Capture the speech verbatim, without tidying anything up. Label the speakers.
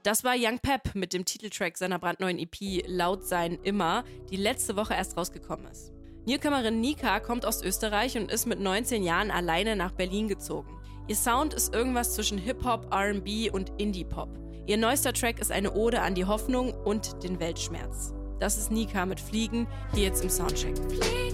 Speaker 1: Das war Young Pep mit dem Titeltrack seiner brandneuen E P Laut sein immer, die letzte Woche erst rausgekommen ist. Newcomerin Nika kommt aus Österreich und ist mit neunzehn Jahren alleine nach Berlin gezogen. Ihr Sound ist irgendwas zwischen Hip-Hop, R and B und Indie-Pop. Ihr neuester Track ist eine Ode an die Hoffnung und den Weltschmerz. Das ist Nika mit Fliegen, hier jetzt im Soundcheck.
Speaker 2: Fliegen,